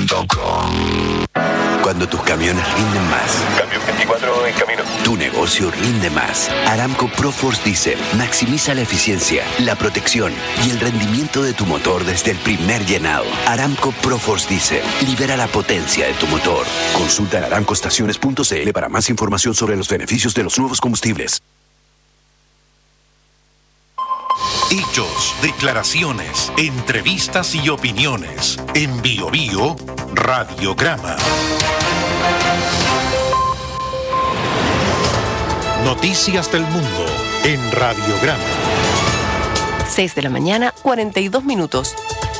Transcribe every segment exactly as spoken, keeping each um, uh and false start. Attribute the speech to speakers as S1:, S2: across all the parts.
S1: punto com. Cuando tus camiones rinden más.
S2: Cambio veinticuatro en camino.
S1: Tu negocio rinde más. Aramco ProForce Diesel maximiza la eficiencia, la protección y el rendimiento de tu motor desde el primer llenado. Aramco ProForce Diesel libera la potencia de tu motor. Consulta en aramco estaciones punto c l para más información sobre los beneficios de los nuevos combustibles.
S3: Hechos, declaraciones, entrevistas y opiniones. En Bio Bio, Radiograma. Noticias del mundo en Radiograma.
S4: seis de la mañana, cuarenta y dos minutos.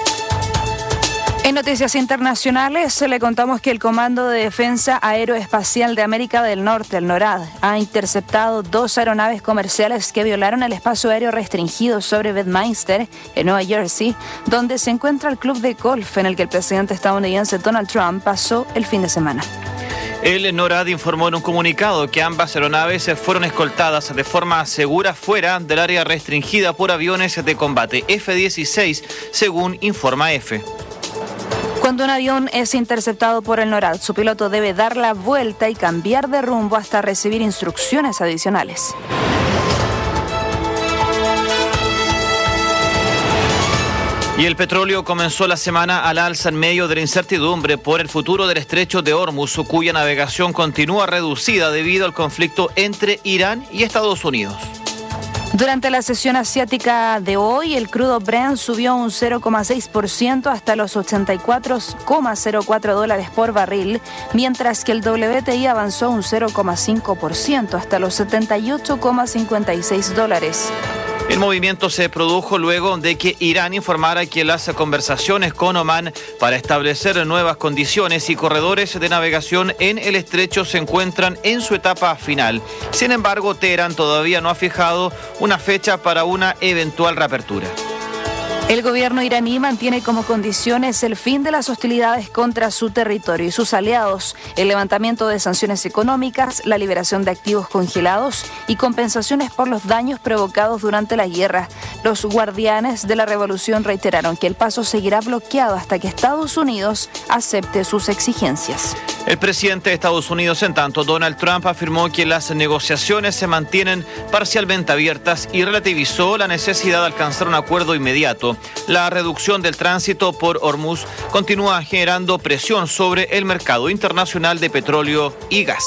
S5: En noticias internacionales le contamos que el Comando de Defensa Aeroespacial de América del Norte, el NORAD, ha interceptado dos aeronaves comerciales que violaron el espacio aéreo restringido sobre Bedminster, en Nueva Jersey, donde se encuentra el club de golf en el que el presidente estadounidense Donald Trump pasó el fin de semana.
S6: El NORAD informó en un comunicado que ambas aeronaves fueron escoltadas de forma segura fuera del área restringida por aviones de combate F dieciséis, según informa EFE.
S5: Cuando un avión es interceptado por el NORAD, su piloto debe dar la vuelta y cambiar de rumbo hasta recibir instrucciones adicionales.
S6: Y el petróleo comenzó la semana al alza en medio de la incertidumbre por el futuro del estrecho de Hormuz, cuya navegación continúa reducida debido al conflicto entre Irán y Estados Unidos.
S5: Durante la sesión asiática de hoy, el crudo Brent subió un cero coma seis por ciento hasta los ochenta y cuatro coma cero cuatro dólares por barril, mientras que el W T I avanzó un cero coma cinco por ciento hasta los setenta y ocho coma cincuenta y seis dólares.
S6: El movimiento se produjo luego de que Irán informara que las conversaciones con Omán para establecer nuevas condiciones y corredores de navegación en el estrecho se encuentran en su etapa final. Sin embargo, Teherán todavía no ha fijado una fecha para una eventual reapertura.
S5: El gobierno iraní mantiene como condiciones el fin de las hostilidades contra su territorio y sus aliados, el levantamiento de sanciones económicas, la liberación de activos congelados y compensaciones por los daños provocados durante la guerra. Los guardianes de la revolución reiteraron que el paso seguirá bloqueado hasta que Estados Unidos acepte sus exigencias.
S6: El presidente de Estados Unidos, en tanto, Donald Trump, afirmó que las negociaciones se mantienen parcialmente abiertas y relativizó la necesidad de alcanzar un acuerdo inmediato. La reducción del tránsito por Hormuz continúa generando presión sobre el mercado internacional de petróleo y gas.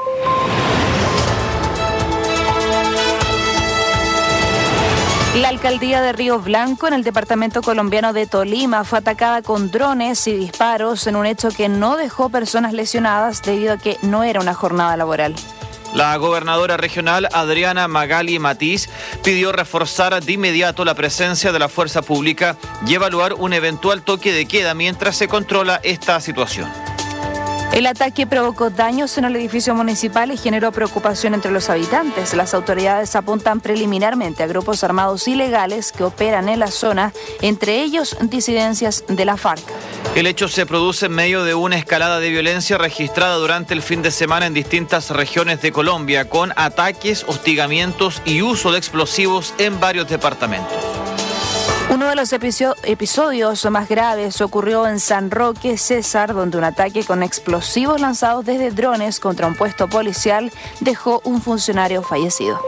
S5: La alcaldía de Río Blanco, en el departamento colombiano de Tolima, fue atacada con drones y disparos en un hecho que no dejó personas lesionadas debido a que no era una jornada laboral.
S6: La gobernadora regional Adriana Magali Matiz pidió reforzar de inmediato la presencia de la fuerza pública y evaluar un eventual toque de queda mientras se controla esta situación.
S5: El ataque provocó daños en el edificio municipal y generó preocupación entre los habitantes. Las autoridades apuntan preliminarmente a grupos armados ilegales que operan en la zona, entre ellos disidencias de la FARC.
S6: El hecho se produce en medio de una escalada de violencia registrada durante el fin de semana en distintas regiones de Colombia, con ataques, hostigamientos y uso de explosivos en varios departamentos.
S5: Uno de los episodios más graves ocurrió en San Roque, César, donde un ataque con explosivos lanzados desde drones contra un puesto policial dejó un funcionario fallecido.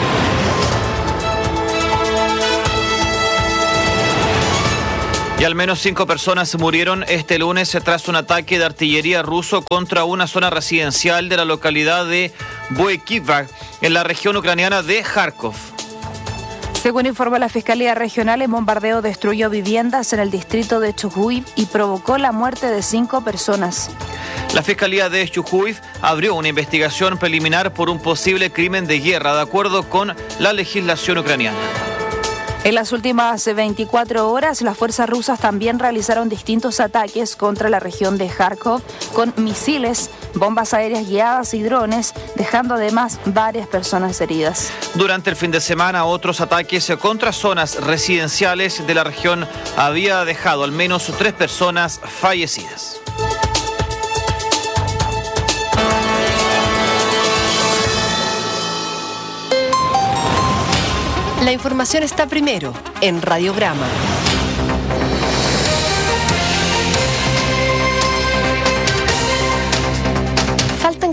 S6: Y al menos cinco personas murieron este lunes tras un ataque de artillería ruso contra una zona residencial de la localidad de Boekiva, en la región ucraniana de Kharkov.
S5: Según informó la Fiscalía Regional, el bombardeo destruyó viviendas en el distrito de Chujuiv y provocó la muerte de cinco personas.
S6: La Fiscalía de Chujuiv abrió una investigación preliminar por un posible crimen de guerra, de acuerdo con la legislación ucraniana.
S5: En las últimas veinticuatro horas, las fuerzas rusas también realizaron distintos ataques contra la región de Kharkov con misiles, bombas aéreas guiadas y drones, dejando además varias personas heridas.
S6: Durante el fin de semana, otros ataques contra zonas residenciales de la región había dejado al menos tres personas fallecidas.
S4: La información está primero en Radiograma.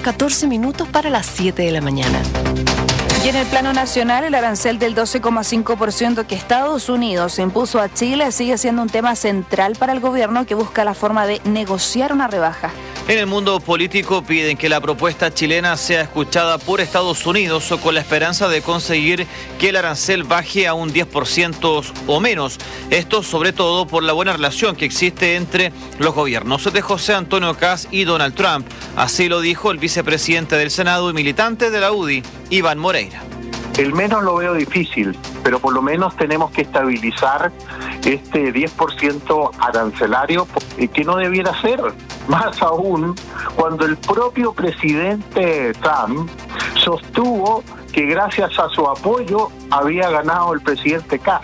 S4: catorce minutos para las siete de la mañana.
S5: Y en el plano nacional, el arancel del doce coma cinco por ciento que Estados Unidos impuso a Chile sigue siendo un tema central para el gobierno, que busca la forma de negociar una rebaja.
S6: En el mundo político piden que la propuesta chilena sea escuchada por Estados Unidos, o con la esperanza de conseguir que el arancel baje a un diez por ciento o menos. Esto sobre todo por la buena relación que existe entre los gobiernos de José Antonio Kast y Donald Trump. Así lo dijo el vicepresidente del Senado y militante de la U D I, Iván Moreira.
S2: El menos lo veo difícil, pero por lo menos tenemos que estabilizar este diez por ciento arancelario, que no debiera ser, más aún cuando el propio presidente Trump sostuvo que gracias a su apoyo había ganado el presidente Kast.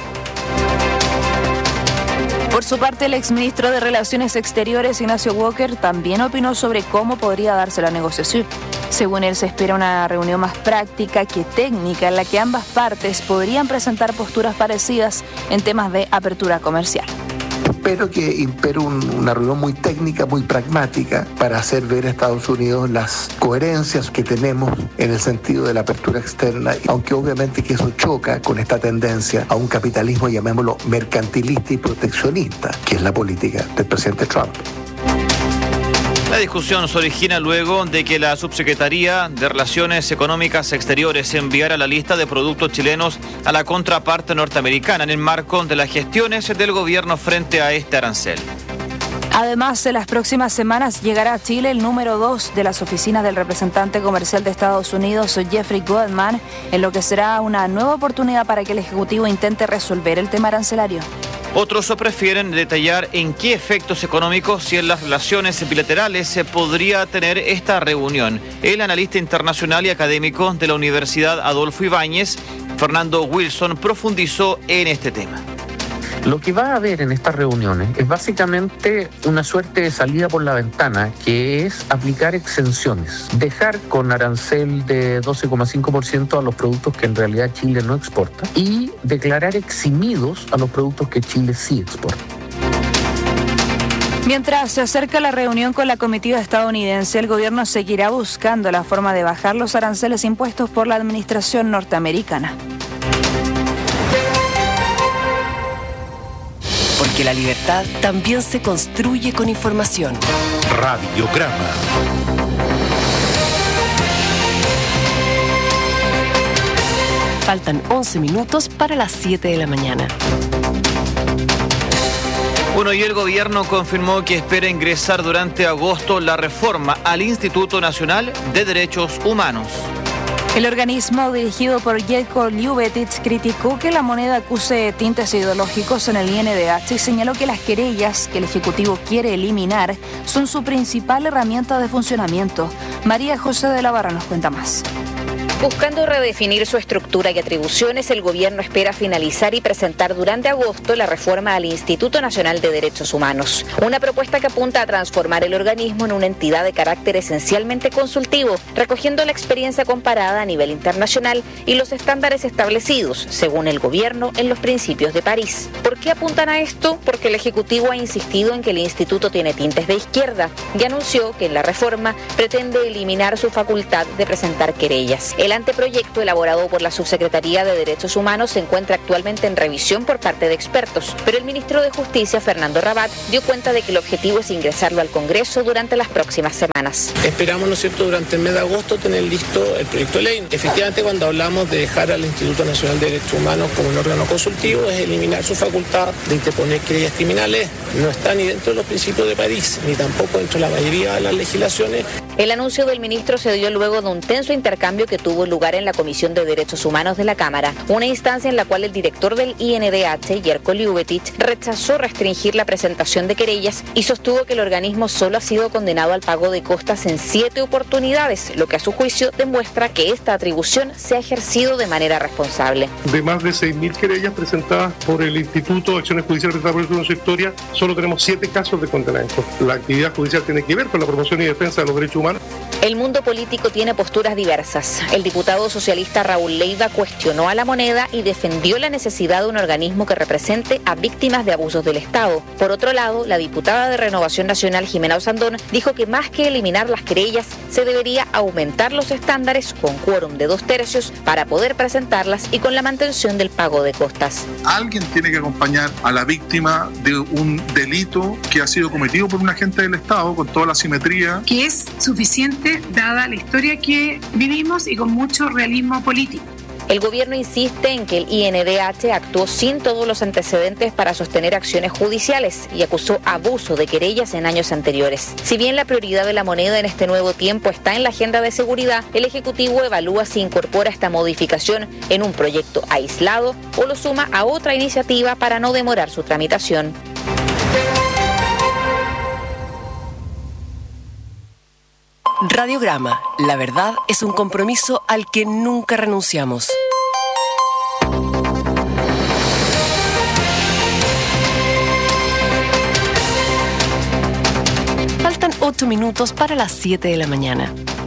S5: Por su parte, el exministro de Relaciones Exteriores, Ignacio Walker, también opinó sobre cómo podría darse la negociación. Según él, se espera una reunión más práctica que técnica, en la que ambas partes podrían presentar posturas parecidas en temas de apertura comercial.
S7: Espero que impere un, una reunión muy técnica, muy pragmática, para hacer ver a Estados Unidos las coherencias que tenemos en el sentido de la apertura externa, aunque obviamente que eso choca con esta tendencia a un capitalismo, llamémoslo, mercantilista y proteccionista, que es la política del presidente Trump.
S6: La discusión se origina luego de que la Subsecretaría de Relaciones Económicas Exteriores enviara la lista de productos chilenos a la contraparte norteamericana en el marco de las gestiones del gobierno frente a este arancel.
S5: Además, en las próximas semanas llegará a Chile el número dos de las oficinas del representante comercial de Estados Unidos, Jeffrey Goldman, en lo que será una nueva oportunidad para que el Ejecutivo intente resolver el tema arancelario.
S6: Otros prefieren detallar en qué efectos económicos y en las relaciones bilaterales se podría tener esta reunión. El analista internacional y académico de la Universidad Adolfo Ibáñez, Fernando Wilson, profundizó en este tema.
S8: Lo que va a haber en estas reuniones es básicamente una suerte de salida por la ventana, que es aplicar exenciones, dejar con arancel de doce coma cinco por ciento a los productos que en realidad Chile no exporta y declarar eximidos a los productos que Chile sí exporta.
S5: Mientras se acerca la reunión con la comitiva estadounidense, el gobierno seguirá buscando la forma de bajar los aranceles impuestos por la administración norteamericana.
S4: Porque la libertad también se construye con información.
S3: Radiograma.
S4: Faltan once minutos para las siete de la mañana.
S6: Bueno, y el gobierno confirmó que espera ingresar durante agosto la reforma al Instituto Nacional de Derechos Humanos.
S5: El organismo dirigido por Jelko Ljubetich criticó que la moneda acuse tintes ideológicos en el I N D H y señaló que las querellas que el Ejecutivo quiere eliminar son su principal herramienta de funcionamiento. María José de la Barra nos cuenta más.
S9: Buscando redefinir su estructura y atribuciones, el gobierno espera finalizar y presentar durante agosto la reforma al Instituto Nacional de Derechos Humanos. Una propuesta que apunta a transformar el organismo en una entidad de carácter esencialmente consultivo, recogiendo la experiencia comparada a nivel internacional y los estándares establecidos, según el gobierno, en los principios de París. ¿Por qué apuntan a esto? Porque el Ejecutivo ha insistido en que el instituto tiene tintes de izquierda y anunció que en la reforma pretende eliminar su facultad de presentar querellas. El anteproyecto elaborado por la Subsecretaría de Derechos Humanos se encuentra actualmente en revisión por parte de expertos, pero el ministro de Justicia, Fernando Rabat, dio cuenta de que el objetivo es ingresarlo al Congreso durante las próximas semanas.
S10: Esperamos, ¿no es cierto?, durante el mes de agosto tener listo el proyecto de ley. Efectivamente, cuando hablamos de dejar al Instituto Nacional de Derechos Humanos como un órgano consultivo, es eliminar su facultad de interponer querellas criminales. No está ni dentro de los principios de París, ni tampoco dentro de la mayoría de las legislaciones.
S9: El anuncio del ministro se dio luego de un tenso intercambio que tuvo lugar en la Comisión de Derechos Humanos de la Cámara, una instancia en la cual el director del I N D H, Jelko Ljubetich, rechazó restringir la presentación de querellas y sostuvo que el organismo solo ha sido condenado al pago de costas en siete oportunidades, lo que a su juicio demuestra que esta atribución se ha ejercido de manera responsable.
S11: De más de seis mil querellas presentadas por el Instituto de Acciones Judiciales presentadas por el su historia, solo tenemos siete casos de condenamiento. La actividad judicial tiene que ver con la promoción y defensa de los derechos humanos.
S9: El mundo político tiene posturas diversas. El diputado socialista Raúl Leiva cuestionó a la moneda y defendió la necesidad de un organismo que represente a víctimas de abusos del Estado. Por otro lado, la diputada de Renovación Nacional, Jimena Osandón, dijo que más que eliminar las querellas, se debería aumentar los estándares con quórum de dos tercios para poder presentarlas y con la mantención del pago de costas.
S12: Alguien tiene que acompañar a la víctima de un delito que ha sido cometido por un agente del Estado con toda la simetría.
S13: Que es suficiente dada la historia que vivimos y con mucho realismo político.
S9: El gobierno insiste en que el I N D H actuó sin todos los antecedentes para sostener acciones judiciales y acusó abuso de querellas en años anteriores. Si bien la prioridad de la moneda en este nuevo tiempo está en la agenda de seguridad, el Ejecutivo evalúa si incorpora esta modificación en un proyecto aislado o lo suma a otra iniciativa para no demorar su tramitación.
S4: Radiograma, la verdad es un compromiso al que nunca renunciamos. Faltan ocho minutos para las siete de la mañana.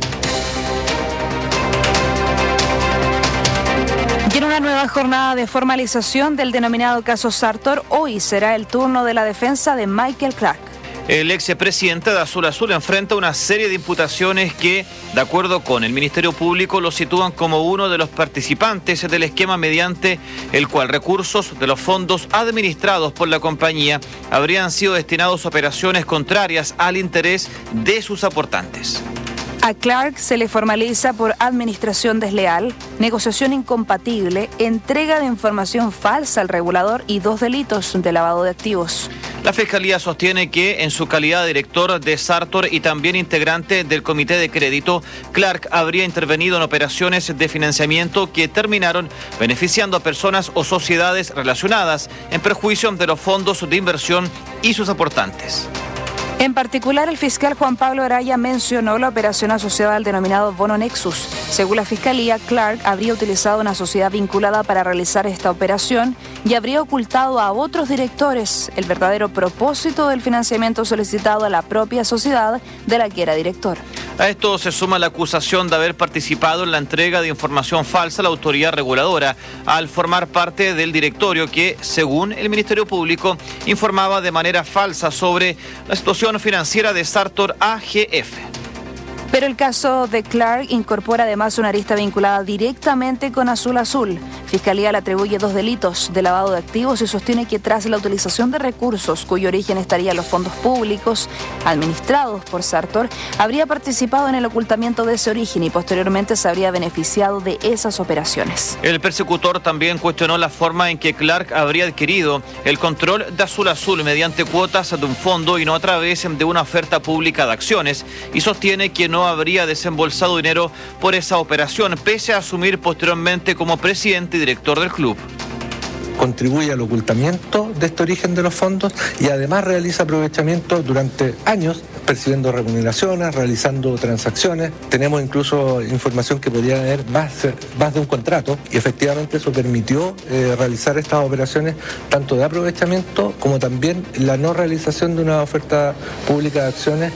S5: Y en una nueva jornada de formalización del denominado caso Sartor, hoy será el turno de la defensa de Michael Clark.
S6: El expresidente de Azul Azul enfrenta una serie de imputaciones que, de acuerdo con el Ministerio Público, lo sitúan como uno de los participantes del esquema mediante el cual recursos de los fondos administrados por la compañía habrían sido destinados a operaciones contrarias al interés de sus aportantes.
S5: A Clark se le formaliza por administración desleal, negociación incompatible, entrega de información falsa al regulador y dos delitos de lavado de activos.
S6: La Fiscalía sostiene que, en su calidad de director de Sartor y también integrante del Comité de Crédito, Clark habría intervenido en operaciones de financiamiento que terminaron beneficiando a personas o sociedades relacionadas en perjuicio de los fondos de inversión y sus aportantes.
S5: En particular, el fiscal Juan Pablo Araya mencionó la operación asociada al denominado Bono Nexus. Según la Fiscalía, Clark habría utilizado una sociedad vinculada para realizar esta operación y habría ocultado a otros directores el verdadero propósito del financiamiento solicitado a la propia sociedad de la que era director.
S6: A esto se suma la acusación de haber participado en la entrega de información falsa a la autoridad reguladora al formar parte del directorio que, según el Ministerio Público, informaba de manera falsa sobre la situación financiera de Sartor A G F.
S5: Pero el caso de Clark incorpora además una arista vinculada directamente con Azul Azul. Fiscalía le atribuye dos delitos de lavado de activos y sostiene que tras la utilización de recursos cuyo origen estaría en los fondos públicos administrados por Sartor, habría participado en el ocultamiento de ese origen y posteriormente se habría beneficiado de esas operaciones.
S6: El persecutor también cuestionó la forma en que Clark habría adquirido el control de Azul Azul mediante cuotas de un fondo y no a través de una oferta pública de acciones y sostiene que no habría desembolsado dinero por esa operación, pese a asumir posteriormente como presidente y director del club.
S8: Contribuye al ocultamiento de este origen de los fondos y además realiza aprovechamiento durante años, percibiendo remuneraciones, realizando transacciones. Tenemos incluso información que podría haber más, más de un contrato y efectivamente eso permitió eh, realizar estas operaciones tanto de aprovechamiento como también la no realización de una oferta pública de acciones.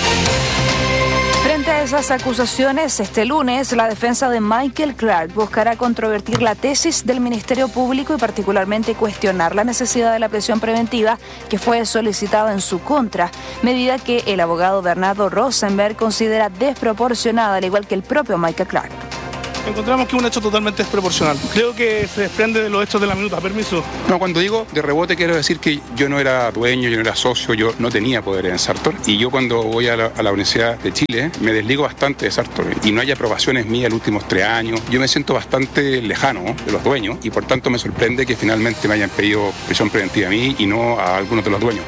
S5: Frente a esas acusaciones, este lunes la defensa de Michael Clark buscará controvertir la tesis del Ministerio Público y particularmente cuestionar la necesidad de la prisión preventiva que fue solicitada en su contra, medida que el abogado Bernardo Rosenberg considera desproporcionada, al igual que el propio Michael Clark.
S11: Encontramos que es un hecho totalmente desproporcional. Creo que se desprende de los hechos de la minuta. Permiso.
S14: No, cuando digo de rebote quiero decir que yo no era dueño, yo no era socio, yo no tenía poderes en Sartor. Y yo cuando voy a la, a la Universidad de Chile me desligo bastante de Sartor. Y no hay aprobaciones mías los últimos tres años. Yo me siento bastante lejano de los dueños y por tanto me sorprende que finalmente me hayan pedido prisión preventiva a mí y no a algunos de los dueños.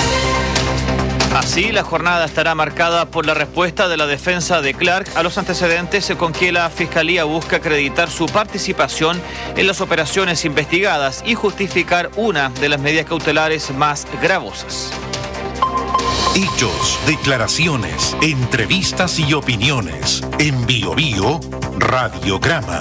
S6: Así, la jornada estará marcada por la respuesta de la defensa de Clark a los antecedentes con que la Fiscalía busca acreditar su participación en las operaciones investigadas y justificar una de las medidas cautelares más gravosas.
S3: Hechos, declaraciones, entrevistas y opiniones. En Bio Bio, Radiograma.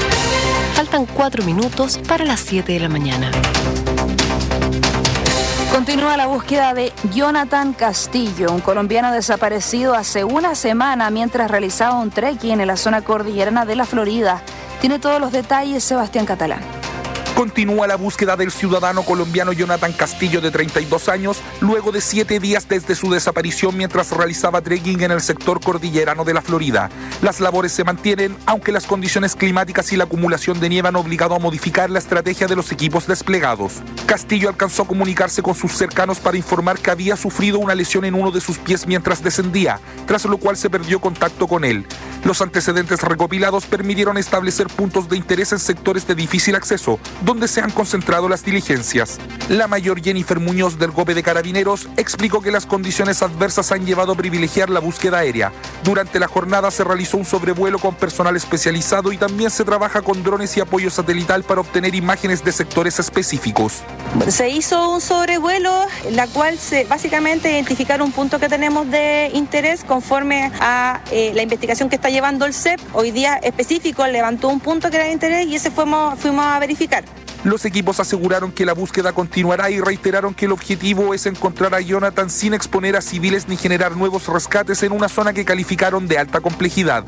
S4: Faltan cuatro minutos para las siete de la mañana.
S5: Continúa la búsqueda de Jonathan Castillo, un colombiano desaparecido hace una semana mientras realizaba un trekking en la zona cordillerana de la Florida. Tiene todos los detalles Sebastián Catalán.
S15: Continúa la búsqueda del ciudadano colombiano Jonathan Castillo, de treinta y dos años, luego de siete días desde su desaparición mientras realizaba trekking en el sector cordillerano de la Florida. Las labores se mantienen, aunque las condiciones climáticas y la acumulación de nieve han obligado a modificar la estrategia de los equipos desplegados. Castillo alcanzó a comunicarse con sus cercanos para informar que había sufrido una lesión en uno de sus pies mientras descendía, tras lo cual se perdió contacto con él. Los antecedentes recopilados permitieron establecer puntos de interés en sectores de difícil acceso, donde se han concentrado las diligencias. La mayor Jennifer Muñoz del G O P E de Carabineros explicó que las condiciones adversas han llevado a privilegiar la búsqueda aérea. Durante la jornada se realizó un sobrevuelo con personal especializado y también se trabaja con drones y apoyo satelital para obtener imágenes de sectores específicos.
S16: Se hizo un sobrevuelo, la cual se básicamente identificar un punto que tenemos de interés conforme a eh, la investigación que está llevando el C E P. Hoy día específico levantó un punto que era de interés y ese fuimos, fuimos a verificar.
S15: Los equipos aseguraron que la búsqueda continuará y reiteraron que el objetivo es encontrar a Jonathan sin exponer a civiles ni generar nuevos rescates en una zona que calificaron de alta complejidad.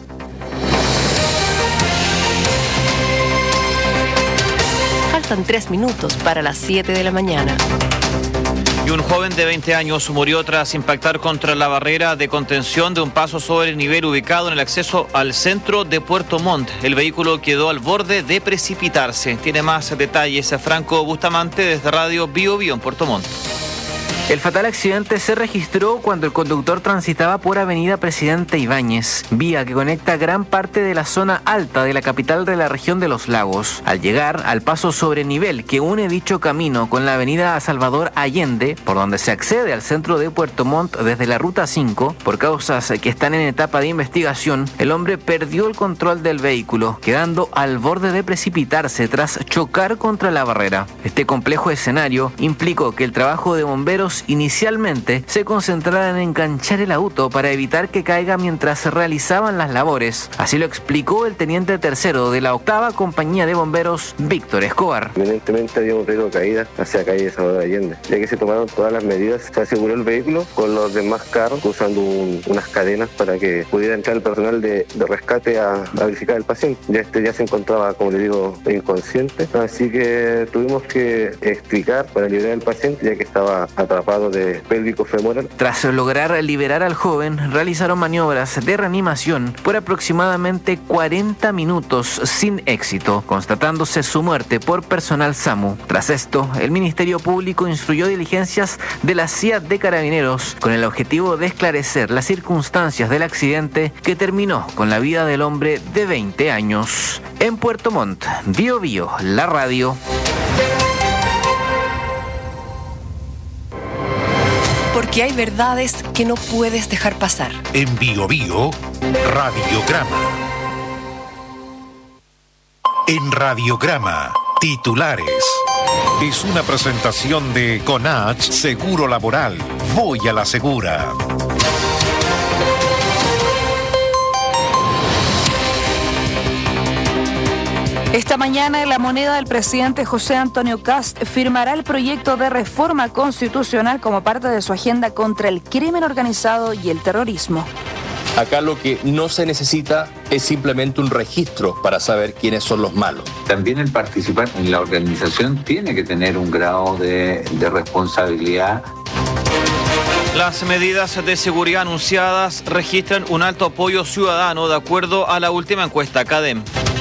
S4: Faltan tres minutos para las siete de la mañana.
S6: Y un joven de veinte años murió tras impactar contra la barrera de contención de un paso sobre nivel ubicado en el acceso al centro de Puerto Montt. El vehículo quedó al borde de precipitarse. Tiene más detalles Franco Bustamante desde Radio Bio Bio en Puerto Montt.
S17: El fatal accidente se registró cuando el conductor transitaba por Avenida Presidente Ibáñez, vía que conecta gran parte de la zona alta de la capital de la región de Los Lagos. Al llegar al paso sobre nivel que une dicho camino con la Avenida Salvador Allende, por donde se accede al centro de Puerto Montt desde la Ruta cinco, por causas que están en etapa de investigación, el hombre perdió el control del vehículo, quedando al borde de precipitarse tras chocar contra la barrera. Este complejo escenario implicó que el trabajo de bomberos inicialmente se concentraron en enganchar el auto para evitar que caiga mientras se realizaban las labores. Así lo explicó el teniente tercero de la octava compañía de bomberos, Víctor Escobar.
S18: Evidentemente había un riesgo de caída hacia calle Salvador Allende, ya que se tomaron todas las medidas. Se aseguró el vehículo con los demás carros usando un, unas cadenas para que pudiera entrar el personal de, de rescate a, a verificar el paciente. Ya este ya se encontraba, como le digo, inconsciente, así que tuvimos que explicar para liberar al paciente, ya que estaba atrapado de pélvico femoral.
S17: Tras lograr liberar al joven, realizaron maniobras de reanimación por aproximadamente cuarenta minutos sin éxito, constatándose su muerte por personal SAMU. Tras esto, el Ministerio Público instruyó diligencias de la C I A D de Carabineros con el objetivo de esclarecer las circunstancias del accidente que terminó con la vida del hombre de veinte años. En Puerto Montt, Bio Bio, la radio.
S4: Porque hay verdades que no puedes dejar pasar.
S3: En Bio Bio, Radiograma. En Radiograma, titulares. Es una presentación de Conach Seguro Laboral. Voy a la segura.
S5: Esta mañana, en La Moneda, el presidente José Antonio Kast firmará el proyecto de reforma constitucional como parte de su agenda contra el crimen organizado y el terrorismo.
S19: Acá lo que no se necesita es simplemente un registro para saber quiénes son los malos.
S20: También el participar en la organización tiene que tener un grado de, de responsabilidad.
S6: Las medidas de seguridad anunciadas registran un alto apoyo ciudadano de acuerdo a la última encuesta CADEM.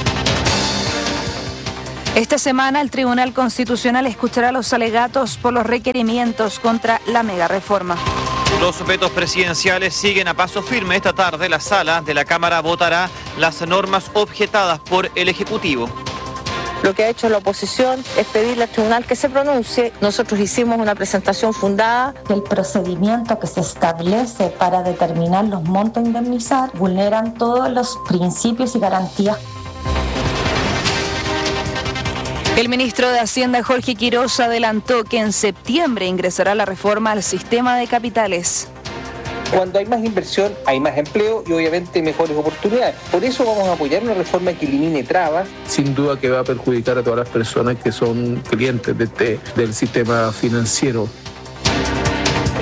S5: Esta semana el Tribunal Constitucional escuchará los alegatos por los requerimientos contra la megareforma.
S6: Los vetos presidenciales siguen a paso firme. Esta tarde la sala de la Cámara votará las normas objetadas por el Ejecutivo.
S21: Lo que ha hecho la oposición es pedirle al tribunal que se pronuncie. Nosotros hicimos una presentación fundada.
S22: El procedimiento que se establece para determinar los montos a indemnizar vulneran todos los principios y garantías.
S5: El ministro de Hacienda, Jorge Quiroz, adelantó que en septiembre ingresará la reforma al sistema de capitales.
S23: Cuando hay más inversión, hay más empleo y obviamente mejores oportunidades. Por eso vamos a apoyar una reforma que elimine trabas.
S8: Sin duda que va a perjudicar a todas las personas que son clientes de este, del sistema financiero.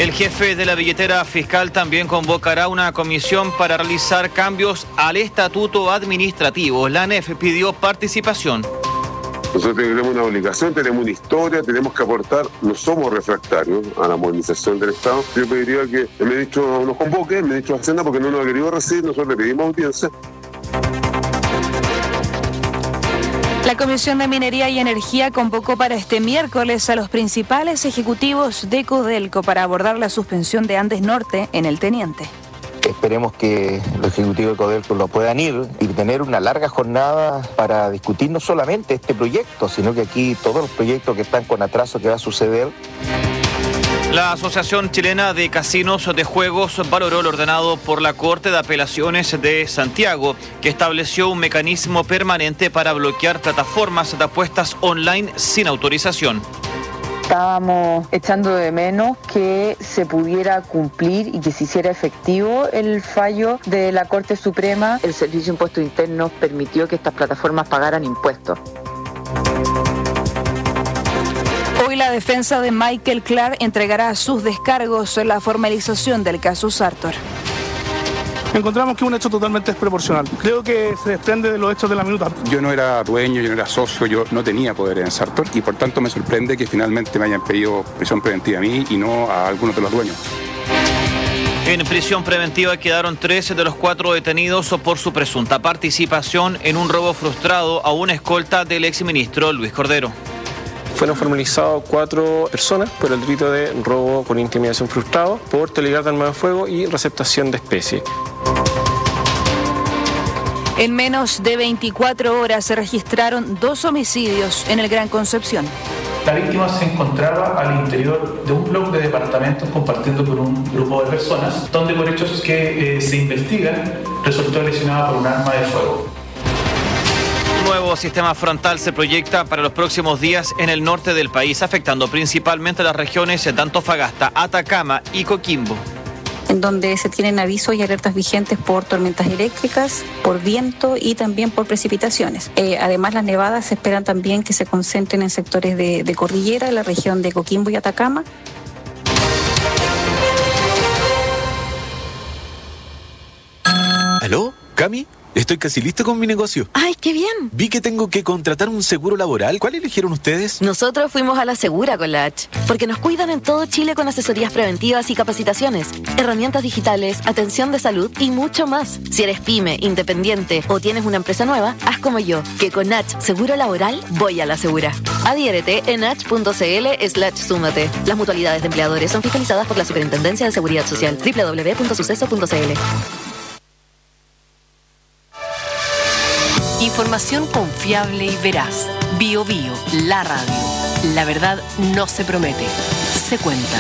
S6: El jefe de la billetera fiscal también convocará una comisión para realizar cambios al estatuto administrativo. La A N E F pidió participación.
S1: Nosotros tenemos una obligación, tenemos una historia, tenemos que aportar, no somos refractarios a la modernización del Estado. Yo pediría que el ministro nos convoque, el ministro de Hacienda, porque no nos ha querido recibir, nosotros le pedimos audiencia.
S5: La Comisión de Minería y Energía convocó para este miércoles a los principales ejecutivos de Codelco para abordar la suspensión de Andes Norte en el Teniente.
S2: Esperemos que los ejecutivos de Codelco lo puedan ir y tener una larga jornada para discutir no solamente este proyecto, sino que aquí todos los proyectos que están con atraso que va a suceder.
S6: La Asociación Chilena de Casinos de Juegos valoró lo ordenado por la Corte de Apelaciones de Santiago, que estableció un mecanismo permanente para bloquear plataformas de apuestas online sin autorización.
S21: Estábamos echando de menos que se pudiera cumplir y que se hiciera efectivo el fallo de la Corte Suprema. El Servicio de Impuestos Internos permitió que estas plataformas pagaran impuestos.
S5: Hoy la defensa de Michael Clark entregará sus descargos en la formalización del caso Sartor.
S11: Encontramos que es un hecho totalmente desproporcional. Creo que se desprende de los hechos de la minuta.
S14: Yo no era dueño, yo no era socio, yo no tenía poder en Sartor y por tanto me sorprende que finalmente me hayan pedido prisión preventiva a mí y no a algunos de los dueños.
S6: En prisión preventiva quedaron tres de los cuatro detenidos por su presunta participación en un robo frustrado a una escolta del exministro Luis Cordero.
S7: Fueron formalizados cuatro personas por el delito de robo con intimidación frustrado, porte ilegal de arma de fuego y receptación de especie.
S5: En menos de veinticuatro horas se registraron dos homicidios en el Gran Concepción.
S24: La víctima se encontraba al interior de un bloque de departamentos compartiendo con un grupo de personas, donde por hechos que eh, se investigan resultó lesionada por un arma de fuego.
S6: Un nuevo sistema frontal se proyecta para los próximos días en el norte del país, afectando principalmente las regiones de Antofagasta, Atacama y Coquimbo,
S25: en donde se tienen avisos y alertas vigentes por tormentas eléctricas, por viento y también por precipitaciones. Eh, además, las nevadas se esperan también que se concentren en sectores de, de cordillera, en la región de Coquimbo y Atacama.
S26: ¿Aló? ¿Cami? Estoy casi listo con mi negocio.
S27: ¡Ay, qué bien!
S26: Vi que tengo que contratar un seguro laboral. ¿Cuál eligieron ustedes?
S27: Nosotros fuimos a la Segura con la H, porque nos cuidan en todo Chile con asesorías preventivas y capacitaciones, herramientas digitales, atención de salud y mucho más. Si eres pyme, independiente o tienes una empresa nueva, haz como yo, que con H Seguro Laboral voy a la Segura. Adhiérete en h.cl slash súmate. Las mutualidades de empleadores son fiscalizadas por la Superintendencia de Seguridad Social. doble u doble u doble u punto suceso punto c l.
S4: Información confiable y veraz. Bio Bio, la radio. La verdad no se promete, se cuenta.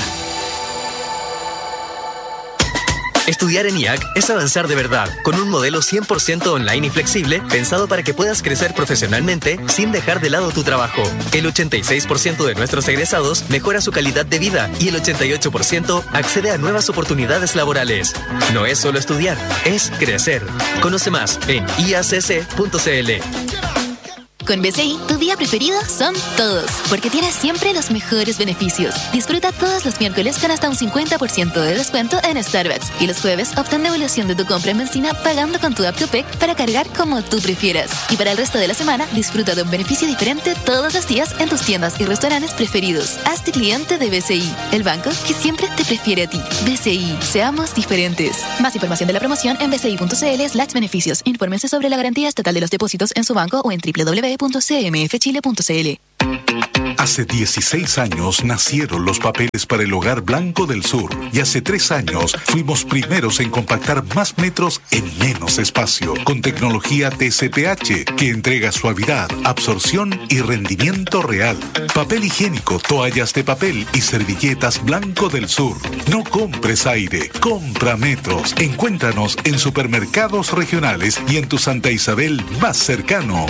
S28: Estudiar en I A C es avanzar de verdad, con un modelo cien por ciento online y flexible, pensado para que puedas crecer profesionalmente sin dejar de lado tu trabajo. El ochenta y seis por ciento de nuestros egresados mejora su calidad de vida y el ochenta y ocho por ciento accede a nuevas oportunidades laborales. No es solo estudiar, es crecer. Conoce más en i a c c punto c l.
S29: Con B C I, tu día preferido son todos, porque tienes siempre los mejores beneficios. Disfruta todos los miércoles con hasta un cincuenta por ciento de descuento en Starbucks y los jueves obtén devolución de tu compra en benzina pagando con tu app Tupec para cargar como tú prefieras. Y para el resto de la semana, disfruta de un beneficio diferente todos los días en tus tiendas y restaurantes preferidos. Hazte cliente de B C I, el banco que siempre te prefiere a ti. B C I, seamos diferentes. Más información de la promoción en bci.cl slash beneficios. Infórmense sobre la garantía estatal de los depósitos en su banco o en doble u doble u doble u punto c m f chile punto c l.
S3: Hace dieciséis años nacieron los papeles para el Hogar Blanco del Sur y hace tres años fuimos primeros en compactar más metros en menos espacio con tecnología T C P H que entrega suavidad, absorción y rendimiento real. Papel higiénico, toallas de papel y servilletas Blanco del Sur. No compres aire, compra metros. Encuéntranos en supermercados regionales y en tu Santa Isabel más cercano.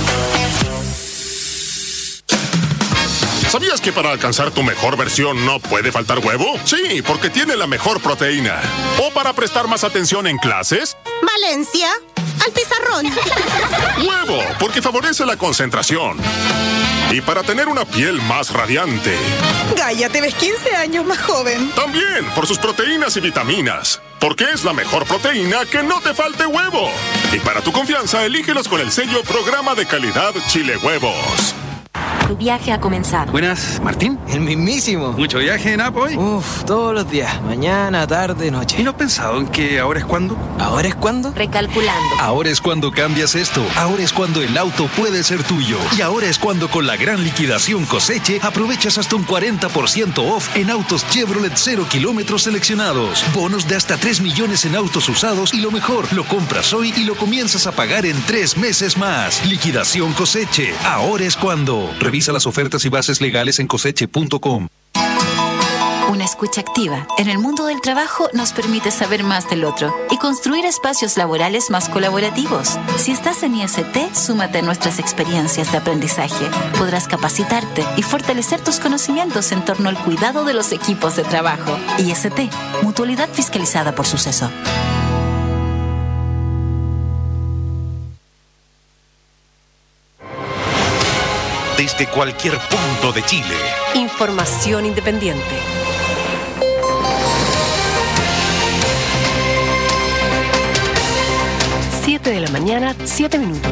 S30: ¿Sabías que para alcanzar tu mejor versión no puede faltar huevo? Sí, porque tiene la mejor proteína. ¿O para prestar más atención en clases?
S31: Valencia, al pizarrón.
S30: ¡Huevo! Porque favorece la concentración. Y para tener una piel más radiante.
S9: Gaia, te ves quince años más joven.
S30: También por sus proteínas y vitaminas. Porque es la mejor proteína que no te falte huevo. Y para tu confianza, elígelos con el sello Programa de Calidad Chile Huevos.
S10: Tu viaje ha comenzado.
S12: Buenas, ¿Martín?
S13: El mismísimo.
S12: ¿Mucho viaje en Apo hoy?
S13: Uf, todos los días. Mañana, tarde, noche.
S12: ¿Y no has pensado en que ahora es cuando?
S13: ¿Ahora es cuando?
S10: Recalculando.
S15: Ahora es cuando cambias esto. Ahora es cuando el auto puede ser tuyo. Y ahora es cuando con la gran liquidación Coseche aprovechas hasta un cuarenta por ciento off en autos Chevrolet cero kilómetros seleccionados. Bonos de hasta tres millones en autos usados y lo mejor, lo compras hoy y lo comienzas a pagar en tres meses más. Liquidación Coseche. Ahora es cuando. Revisa las ofertas y bases legales en coseche punto com.
S29: Una escucha activa en el mundo del trabajo nos permite saber más del otro y construir espacios laborales más colaborativos. Si estás en I S T, súmate a nuestras experiencias de aprendizaje. Podrás capacitarte y fortalecer tus conocimientos en torno al cuidado de los equipos de trabajo. I S T, mutualidad fiscalizada por Suceso.
S3: Desde cualquier punto de Chile.
S4: Información independiente. siete de la mañana, siete minutos.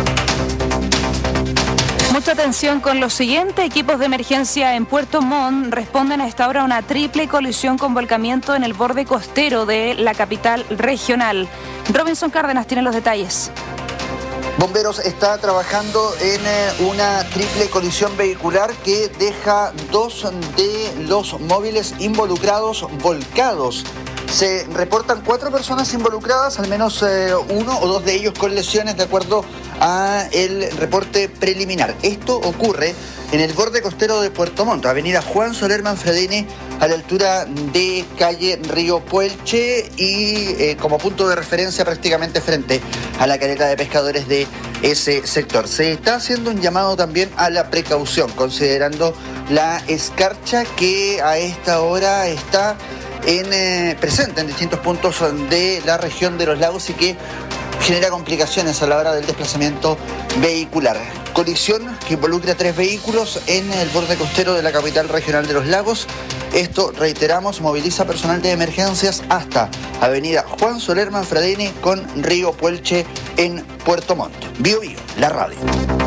S5: Mucha atención con lo siguiente. Equipos de emergencia en Puerto Montt responden a esta hora a una triple colisión con volcamiento en el borde costero de la capital regional. Robinson Cárdenas tiene los detalles.
S16: Bomberos está trabajando en una triple colisión vehicular que deja dos de los móviles involucrados volcados. Se reportan cuatro personas involucradas, al menos eh, uno o dos de ellos con lesiones, de acuerdo a el reporte preliminar. Esto ocurre en el borde costero de Puerto Montt, avenida Juan Soler Manfredini, a la altura de calle Río Puelche y eh, como punto de referencia prácticamente frente a la caleta de pescadores de ese sector. Se está haciendo un llamado también a la precaución, considerando la escarcha que a esta hora está en, eh, presente en distintos puntos de la región de los lagos y que genera complicaciones a la hora del desplazamiento vehicular. Colisión que involucra a tres vehículos en el borde costero de la capital regional de los lagos. Esto, reiteramos, moviliza personal de emergencias hasta avenida Juan Soler Manfredini con Río Puelche en Puerto Montt. Bio Bio, la radio.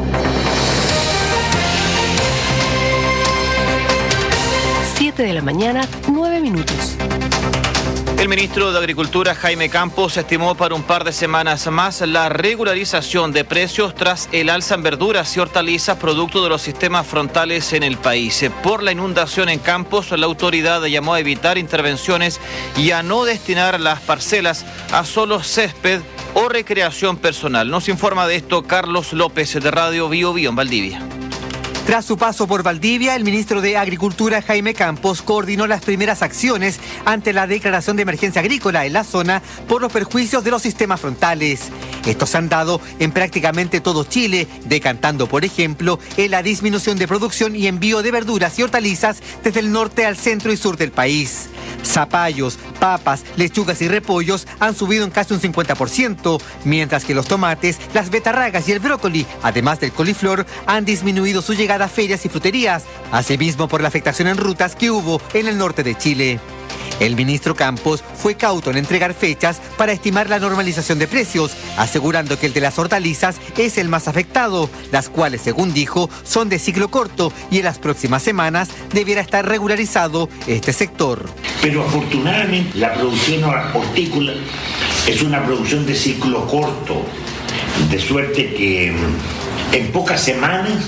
S4: siete de la mañana, nueve minutos.
S6: El ministro de Agricultura, Jaime Campos, estimó para un par de semanas más la regularización de precios tras el alza en verduras y hortalizas producto de los sistemas frontales en el país. Por la inundación en Campos, la autoridad llamó a evitar intervenciones y a no destinar las parcelas a solo césped o recreación personal. Nos informa de esto Carlos López de Radio Bio Bio en Valdivia.
S17: Tras su paso por Valdivia, el ministro de Agricultura, Jaime Campos, coordinó las primeras acciones ante la declaración de emergencia agrícola en la zona por los perjuicios de los sistemas frontales. Estos se han dado en prácticamente todo Chile, decantando, por ejemplo, en la disminución de producción y envío de verduras y hortalizas desde el norte al centro y sur del país. Zapallos, papas, lechugas y repollos han subido en casi un cincuenta por ciento, mientras que los tomates, las betarragas y el brócoli, además del coliflor, han disminuido su llegada a ferias y fruterías, asimismo por la afectación en rutas que hubo en el norte de Chile. El ministro Campos fue cauto en entregar fechas para estimar la normalización de precios, asegurando que el de las hortalizas es el más afectado, las cuales, según dijo, son de ciclo corto y en las próximas semanas debiera estar regularizado este sector.
S18: Pero afortunadamente la producción hortícola es una producción de ciclo corto, de suerte que en pocas semanas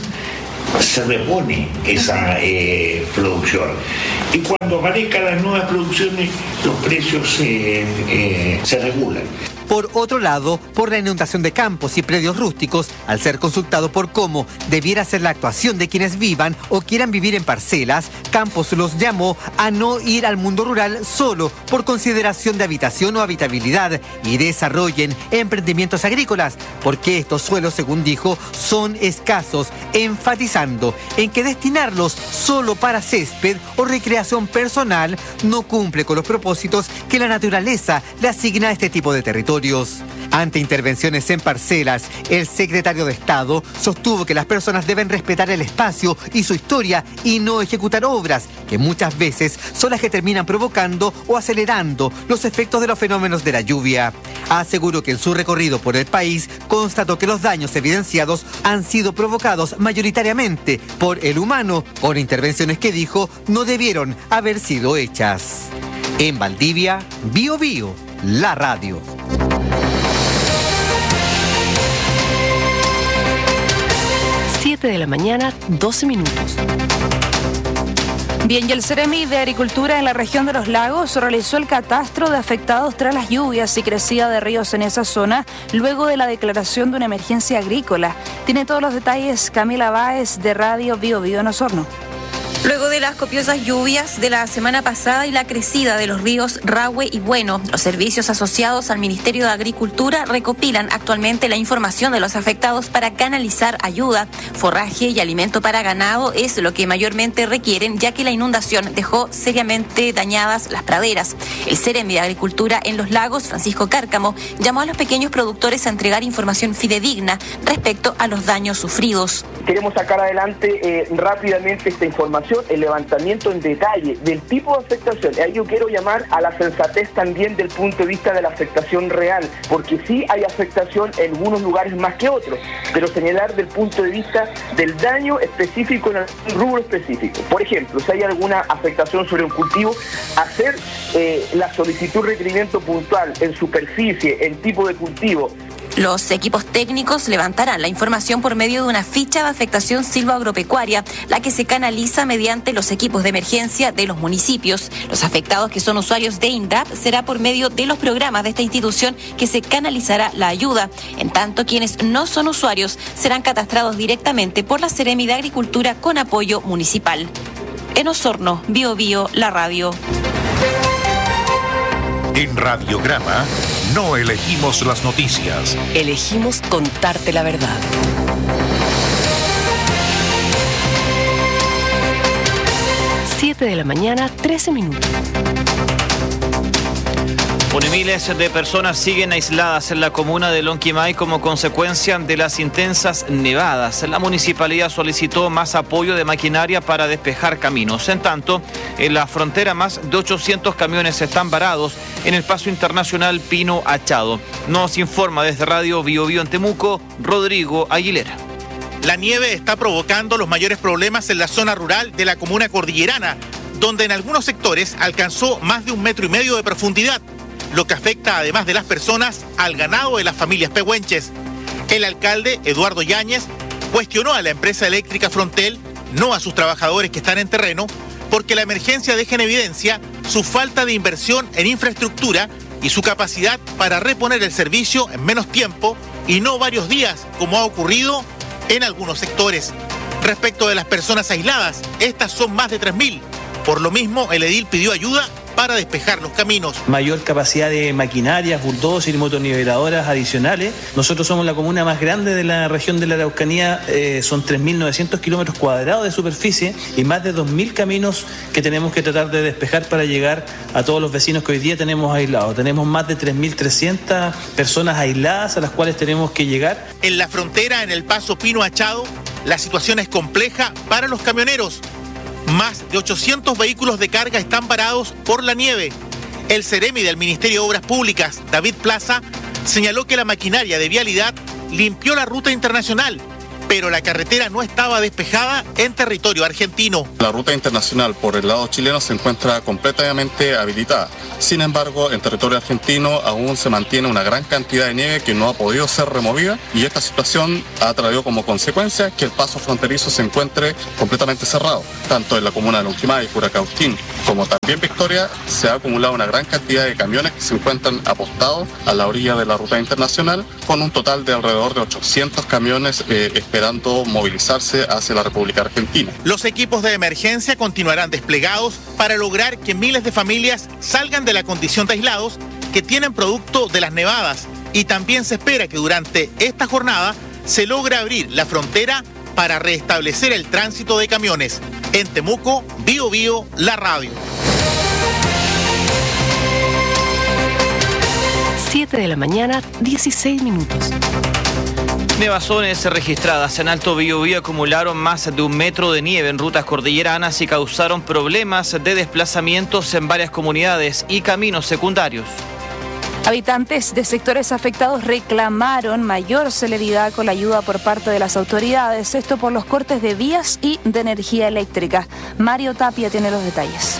S18: se repone esa eh, producción. Y cuando aparezcan las nuevas producciones, los precios eh, eh, se regulan.
S17: Por otro lado, por la inundación de campos y predios rústicos, al ser consultado por cómo debiera ser la actuación de quienes vivan o quieran vivir en parcelas, Campos los llamó a no ir al mundo rural solo por consideración de habitación o habitabilidad y desarrollen emprendimientos agrícolas, porque estos suelos, según dijo, son escasos, enfatizando en que destinarlos solo para césped o recreación personal no cumple con los propósitos que la naturaleza le asigna a este tipo de territorio. Ante intervenciones en parcelas, el secretario de Estado sostuvo que las personas deben respetar el espacio y su historia y no ejecutar obras que muchas veces son las que terminan provocando o acelerando los efectos de los fenómenos de la lluvia. Aseguró que en su recorrido por el país constató que los daños evidenciados han sido provocados mayoritariamente por el humano, con intervenciones que dijo no debieron haber sido hechas. En Valdivia, Bio Bio, la radio.
S4: siete de la mañana, doce minutos.
S5: Bien, y el Ceremi de Agricultura en la región de los lagos realizó el catastro de afectados tras las lluvias y crecida de ríos en esa zona, luego de la declaración de una emergencia agrícola. Tiene todos los detalles Camila Báez de Radio Bio Bio en Osorno.
S1: Luego de las copiosas lluvias de la semana pasada y la crecida de los ríos Rahue y Bueno, los servicios asociados al Ministerio de Agricultura recopilan actualmente la información de los afectados para canalizar ayuda. Forraje y alimento para ganado es lo que mayormente requieren, ya que la inundación dejó seriamente dañadas las praderas. El Ceremi de Agricultura en los lagos, Francisco Cárcamo, llamó a los pequeños productores a entregar información fidedigna respecto a los daños sufridos.
S2: Queremos sacar adelante eh, rápidamente esta información, el levantamiento en detalle del tipo de afectación. Ahí yo quiero llamar a la sensatez también del punto de vista de la afectación real, porque sí hay afectación en algunos lugares más que otros, pero señalar del punto de vista del daño específico en algún rubro específico. Por ejemplo, si hay alguna afectación sobre un cultivo, hacer eh, la solicitud requerimiento puntual en superficie, en tipo de cultivo.
S1: Los equipos técnicos levantarán la información por medio de una ficha de afectación silvoagropecuaria, la que se canaliza mediante los equipos de emergencia de los municipios. Los afectados que son usuarios de INDAP será por medio de los programas de esta institución que se canalizará la ayuda. En tanto, quienes no son usuarios serán catastrados directamente por la Ceremi de Agricultura con apoyo municipal. En Osorno, Bio Bio, la radio.
S3: En Radiograma no elegimos las noticias.
S4: Elegimos contarte la verdad. siete de la mañana, trece minutos.
S6: Bueno, miles de personas siguen aisladas en la comuna de Lonquimay como consecuencia de las intensas nevadas. La municipalidad solicitó más apoyo de maquinaria para despejar caminos. En tanto, en la frontera más de ochocientos camiones están varados en el paso internacional Pino Achado. Nos informa desde Radio Bio Bio en Temuco, Rodrigo Aguilera.
S8: La nieve está provocando los mayores problemas en la zona rural de la comuna cordillerana, donde en algunos sectores alcanzó más de un metro y medio de profundidad, lo que afecta además de las personas al ganado de las familias pehuenches. El alcalde, Eduardo Yáñez, cuestionó a la empresa eléctrica Frontel, no a sus trabajadores que están en terreno, porque la emergencia deja en evidencia su falta de inversión en infraestructura y su capacidad para reponer el servicio en menos tiempo y no varios días, como ha ocurrido en algunos sectores. Respecto de las personas aisladas, estas son más de tres mil. Por lo mismo, el edil pidió ayuda para despejar los caminos.
S11: Mayor capacidad de maquinarias, bulldozers y motoniveladoras adicionales. Nosotros somos la comuna más grande de la región de la Araucanía, eh, son tres mil novecientos kilómetros cuadrados de superficie y más de dos mil caminos que tenemos que tratar de despejar para llegar a todos los vecinos que hoy día tenemos aislados. Tenemos más de tres mil trescientas personas aisladas a las cuales tenemos que llegar.
S8: En la frontera, en el paso Pino Achado, la situación es compleja para los camioneros. Más de ochocientos vehículos de carga están varados por la nieve. El Ceremi del Ministerio de Obras Públicas, David Plaza, señaló que la maquinaria de vialidad limpió la ruta internacional, pero la carretera no estaba despejada en territorio argentino.
S14: La ruta internacional por el lado chileno se encuentra completamente habilitada. Sin embargo, en territorio argentino aún se mantiene una gran cantidad de nieve que no ha podido ser removida y esta situación ha traído como consecuencia que el paso fronterizo se encuentre completamente cerrado. Tanto en la comuna de Lonquimay, Curacautín, como también Victoria, se ha acumulado una gran cantidad de camiones que se encuentran apostados a la orilla de la ruta internacional, con un total de alrededor de ochocientos camiones eh, esperando movilizarse hacia la República Argentina.
S8: Los equipos de emergencia continuarán desplegados para lograr que miles de familias salgan de la condición de aislados que tienen producto de las nevadas, y también se espera que durante esta jornada se logre abrir la frontera para restablecer el tránsito de camiones. En Temuco, Bio Bio, la radio.
S4: siete de la mañana, dieciséis minutos.
S6: Nevazones registradas en Alto Biobío acumularon más de un metro de nieve en rutas cordilleranas y causaron problemas de desplazamientos en varias comunidades y caminos secundarios.
S5: Habitantes de sectores afectados reclamaron mayor celeridad con la ayuda por parte de las autoridades, esto por los cortes de vías y de energía eléctrica. Mario Tapia tiene los detalles.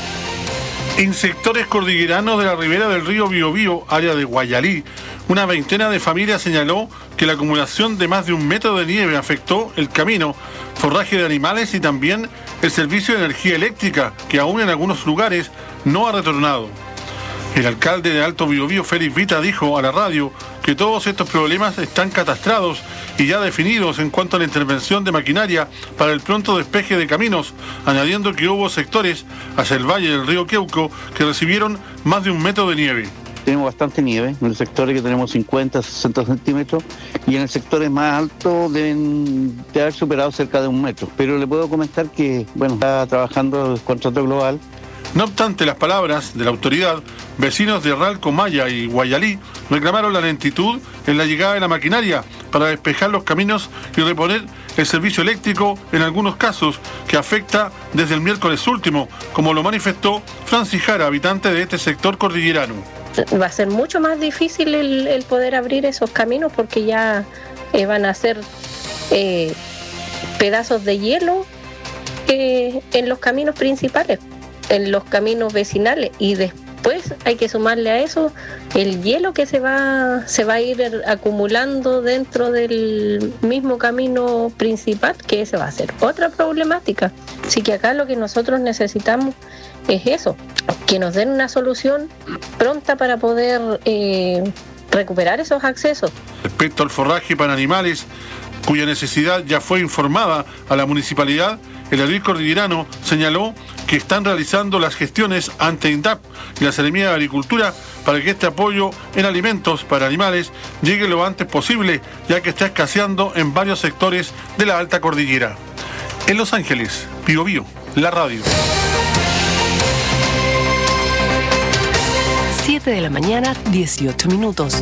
S7: En sectores cordilleranos de la ribera del río Biobío, área de Guayalí, una veintena de familias señaló que la acumulación de más de un metro de nieve afectó el camino, forraje de animales y también el servicio de energía eléctrica, que aún en algunos lugares no ha retornado. El alcalde de Alto Biobío, Félix Vita, dijo a la radio que todos estos problemas están catastrados y ya definidos en cuanto a la intervención de maquinaria para el pronto despeje de caminos, añadiendo que hubo sectores hacia el valle del río Queuco que recibieron más de un metro de nieve.
S19: Tenemos bastante nieve, en el sector que tenemos cincuenta, sesenta centímetros y en el sector más alto deben de haber superado cerca de un metro. Pero le puedo comentar que, bueno, está trabajando el contrato global.
S7: No obstante las palabras de la autoridad, vecinos de Ralco, Maya y Guayalí reclamaron la lentitud en la llegada de la maquinaria para despejar los caminos y reponer el servicio eléctrico en algunos casos que afecta desde el miércoles último, como lo manifestó Francis Jara, habitante de este sector cordillerano.
S20: Va a ser mucho más difícil el, el poder abrir esos caminos porque ya eh, van a ser eh, pedazos de hielo eh, en los caminos principales, en los caminos vecinales, y después hay que sumarle a eso el hielo que se va se va a ir acumulando dentro del mismo camino principal, que ese va a ser otra problemática. Así que acá lo que nosotros necesitamos es eso, que nos den una solución pronta para poder eh, recuperar esos accesos.
S7: Respecto al forraje para animales, cuya necesidad ya fue informada a la municipalidad, el edil cordillerano señaló que están realizando las gestiones ante INDAP y la Seremía de Agricultura para que este apoyo en alimentos para animales llegue lo antes posible, ya que está escaseando en varios sectores de la alta cordillera. En Los Ángeles, Biobío, la radio.
S4: siete de la mañana, dieciocho minutos.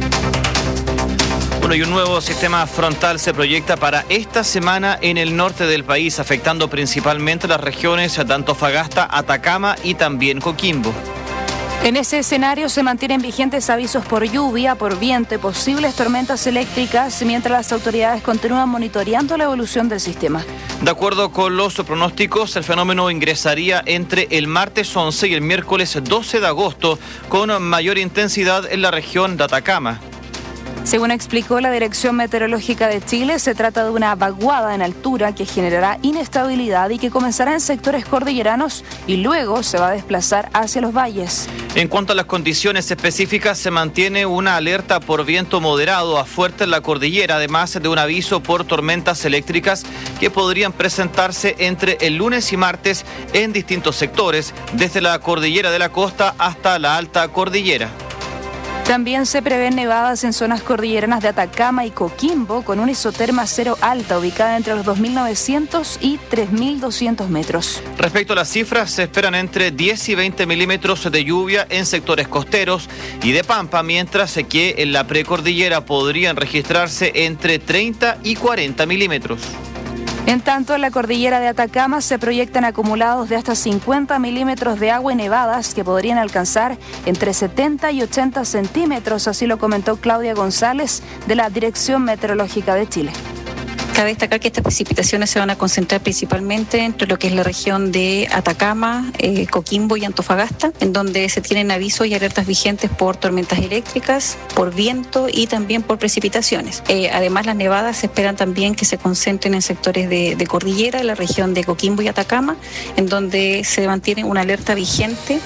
S6: Bueno, y un nuevo sistema frontal se proyecta para esta semana en el norte del país, afectando principalmente las regiones de Antofagasta, Atacama y también Coquimbo.
S5: En ese escenario se mantienen vigentes avisos por lluvia, por viento y posibles tormentas eléctricas, mientras las autoridades continúan monitoreando la evolución del sistema.
S6: De acuerdo con los pronósticos, el fenómeno ingresaría entre el martes once y el miércoles doce de agosto, con mayor intensidad en la región de Atacama.
S5: Según explicó la Dirección Meteorológica de Chile, se trata de una vaguada en altura que generará inestabilidad y que comenzará en sectores cordilleranos y luego se va a desplazar hacia los valles.
S6: En cuanto a las condiciones específicas, se mantiene una alerta por viento moderado a fuerte en la cordillera, además de un aviso por tormentas eléctricas que podrían presentarse entre el lunes y martes en distintos sectores, desde la cordillera de la costa hasta la alta cordillera.
S5: También se prevén nevadas en zonas cordilleranas de Atacama y Coquimbo, con una isoterma cero alta ubicada entre los dos mil novecientos y tres mil doscientos metros.
S6: Respecto a las cifras, se esperan entre diez y veinte milímetros de lluvia en sectores costeros y de pampa, mientras que en la precordillera podrían registrarse entre treinta y cuarenta milímetros.
S5: En tanto, en la cordillera de Atacama se proyectan acumulados de hasta cincuenta milímetros de agua y nevadas que podrían alcanzar entre setenta y ochenta centímetros, así lo comentó Claudia González de la Dirección Meteorológica de Chile.
S21: Cabe destacar que estas precipitaciones se van a concentrar principalmente entre lo que es la región de Atacama, eh, Coquimbo y Antofagasta, en donde se tienen avisos y alertas vigentes por tormentas eléctricas, por viento y también por precipitaciones. Eh, además, las nevadas se esperan también que se concentren en sectores de, de cordillera, en la región de Coquimbo y Atacama, en donde se mantiene una alerta vigente.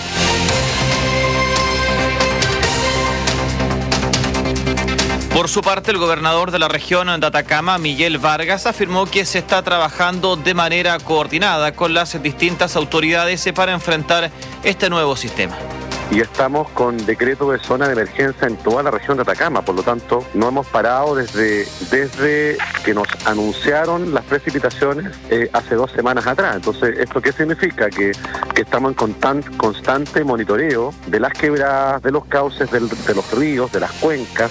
S6: Por su parte, el gobernador de la región de Atacama, Miguel Vargas, afirmó que se está trabajando de manera coordinada con las distintas autoridades para enfrentar este nuevo sistema.
S9: y estamos con decreto de zona de emergencia en toda la región de Atacama. Por lo tanto, no hemos parado desde, desde que nos anunciaron las precipitaciones eh, hace dos semanas atrás. Entonces, ¿esto qué significa? Que, que estamos en constant, constante monitoreo de las quebradas, de los cauces del, de los ríos, de las cuencas.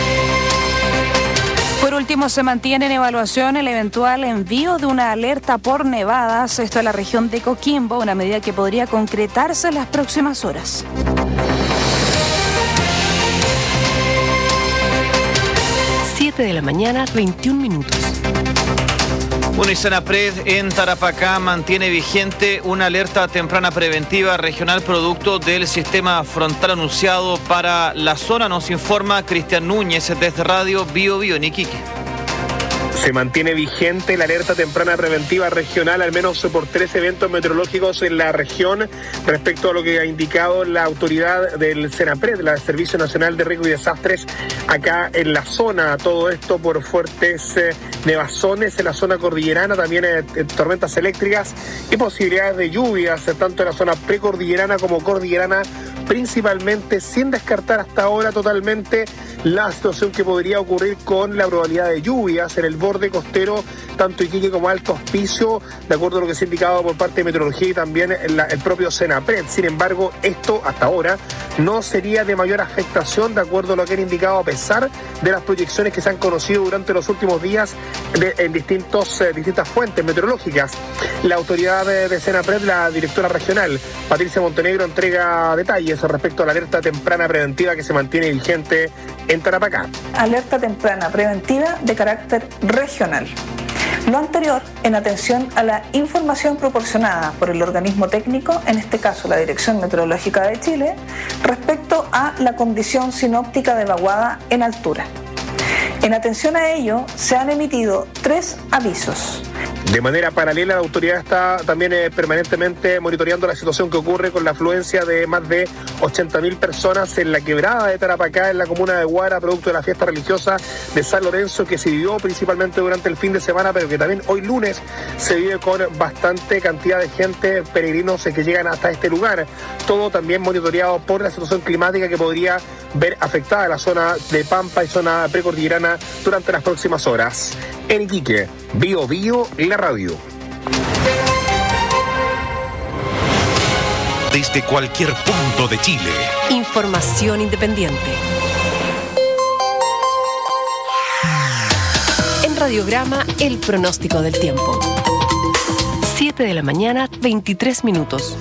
S5: Por último, se mantiene en evaluación el eventual envío de una alerta por nevadas, esto a la región de Coquimbo, una medida que podría concretarse en las próximas horas.
S4: siete de la mañana, veintiún minutos.
S6: Bueno, y Senapred en Tarapacá mantiene vigente una alerta temprana preventiva regional producto del sistema frontal anunciado para la zona. Nos informa Cristian Núñez desde Radio Bio Bio en Iquique.
S12: Se mantiene vigente la alerta temprana preventiva regional, al menos por tres eventos meteorológicos en la región, respecto a lo que ha indicado la autoridad del Senapred, el Servicio Nacional de Riesgos y Desastres, acá en la zona. Todo esto por fuertes eh, nevazones en la zona cordillerana, también eh, tormentas eléctricas y posibilidades de lluvias, eh, tanto en la zona precordillerana como cordillerana, principalmente, sin descartar hasta ahora totalmente la situación que podría ocurrir con la probabilidad de lluvias en el borde costero, tanto Iquique como Alto Hospicio, de acuerdo a lo que se ha indicado por parte de Meteorología y también la, el propio Senapred. Sin embargo, esto hasta ahora no sería de mayor afectación, de acuerdo a lo que han indicado, a pesar de las proyecciones que se han conocido durante los últimos días de, en distintos, eh, distintas fuentes meteorológicas. La autoridad de, de Senapred, la directora regional, Patricia Montenegro, entrega detalles respecto a la alerta temprana preventiva que se mantiene vigente en Tarapacá.
S22: Alerta temprana preventiva de carácter regional. Lo anterior en atención a la información proporcionada por el organismo técnico, en este caso la Dirección Meteorológica de Chile, respecto a la condición sinóptica de vaguada en altura. En atención a ello, se han emitido tres avisos.
S12: De manera paralela, la autoridad está también eh, permanentemente monitoreando la situación que ocurre con la afluencia de más de ochenta mil personas en la quebrada de Tarapacá, en la comuna de Huara, producto de la fiesta religiosa de San Lorenzo, que se vivió principalmente durante el fin de semana, pero que también hoy lunes se vive con bastante cantidad de gente, peregrinos que llegan hasta este lugar. Todo también monitoreado por la situación climática que podría ver afectada la zona de Pampa y zona precordillerana durante las próximas horas. En Iquique, Bio Bio, la radio.
S15: Desde cualquier punto de Chile.
S4: Información independiente. En Radiograma, el pronóstico del tiempo. siete de la mañana, veintitrés minutos.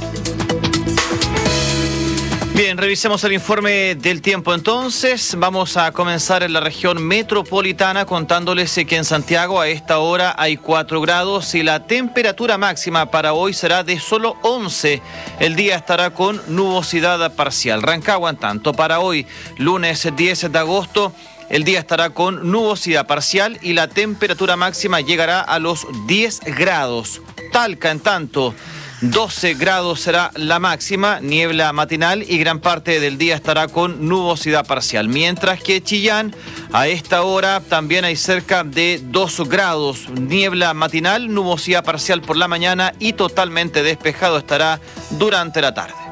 S6: Bien, revisemos el informe del tiempo entonces. Vamos a comenzar en la región metropolitana contándoles que en Santiago a esta hora hay cuatro grados y la temperatura máxima para hoy será de solo once. El día estará con nubosidad parcial. Rancagua, en tanto, para hoy, lunes diez de agosto, el día estará con nubosidad parcial y la temperatura máxima llegará a los diez grados. Talca, en tanto, doce grados será la máxima, niebla matinal y gran parte del día estará con nubosidad parcial. Mientras que Chillán, a esta hora también hay cerca de dos grados, niebla matinal, nubosidad parcial por la mañana y totalmente despejado estará durante la tarde.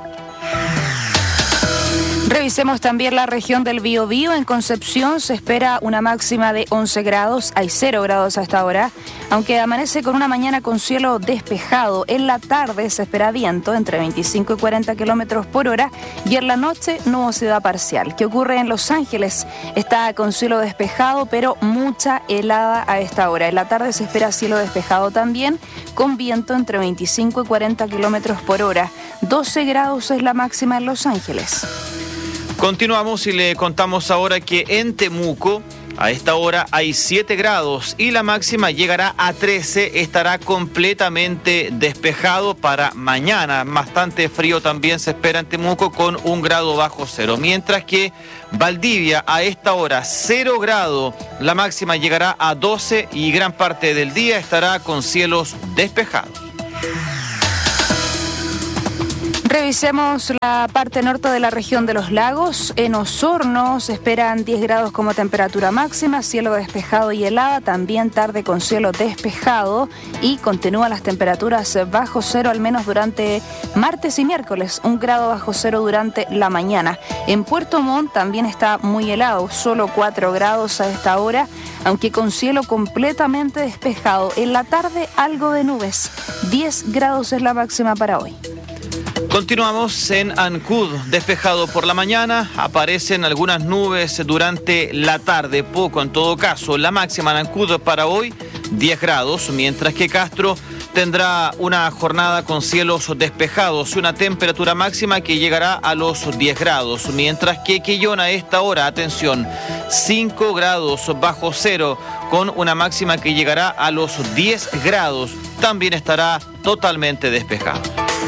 S5: Revisemos también la región del Biobío. En Concepción se espera una máxima de once grados, hay cero grados hasta ahora, aunque amanece con una mañana con cielo despejado. En la tarde se espera viento entre veinticinco y cuarenta kilómetros por hora y en la noche nubosidad parcial. ¿Qué ocurre en Los Ángeles? Está con cielo despejado, pero mucha helada a esta hora. En la tarde se espera cielo despejado también, con viento entre veinticinco y cuarenta kilómetros por hora. doce grados es la máxima en Los Ángeles.
S6: Continuamos y le contamos ahora que en Temuco a esta hora hay siete grados y la máxima llegará a trece, estará completamente despejado para mañana. Bastante frío también se espera en Temuco con un grado bajo cero. Mientras que Valdivia a esta hora cero grado, la máxima llegará a doce y gran parte del día estará con cielos despejados.
S5: Revisemos la parte norte de la región de los lagos. En Osorno se esperan diez grados como temperatura máxima, cielo despejado y helada, también tarde con cielo despejado y continúan las temperaturas bajo cero al menos durante martes y miércoles, un grado bajo cero durante la mañana. En Puerto Montt también está muy helado, solo cuatro grados a esta hora, aunque con cielo completamente despejado. En la tarde algo de nubes, diez grados es la máxima para hoy.
S6: Continuamos en Ancud, despejado por la mañana, aparecen algunas nubes durante la tarde, poco en todo caso. La máxima en Ancud para hoy, diez grados, mientras que Castro tendrá una jornada con cielos despejados, una temperatura máxima que llegará a los diez grados, mientras que Quillón a esta hora, atención, cinco grados bajo cero, con una máxima que llegará a los diez grados, también estará totalmente despejado.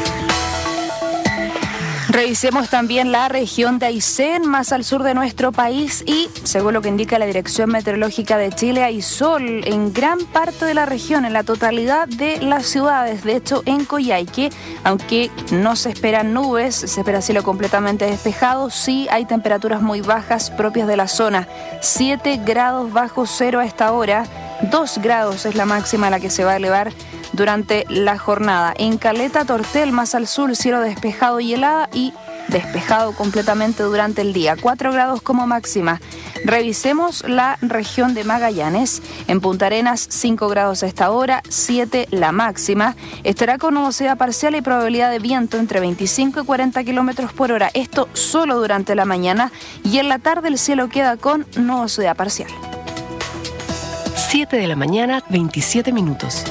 S5: Revisemos también la región de Aysén, más al sur de nuestro país y, según lo que indica la Dirección Meteorológica de Chile, hay sol en gran parte de la región, en la totalidad de las ciudades. De hecho, en Coyhaique, aunque no se esperan nubes, se espera cielo completamente despejado, sí hay temperaturas muy bajas propias de la zona. siete grados bajo cero a esta hora, dos grados es la máxima a la que se va a elevar durante la jornada. En Caleta Tortel, más al sur, cielo despejado y helada y despejado completamente durante el día, cuatro grados como máxima. Revisemos la región de Magallanes. En Punta Arenas, cinco grados a esta hora, siete la máxima. Estará con nubosidad parcial y probabilidad de viento entre veinticinco y cuarenta kilómetros por hora. Esto solo durante la mañana y en la tarde el cielo queda con nubosidad parcial.
S4: siete de la mañana, veintisiete minutos.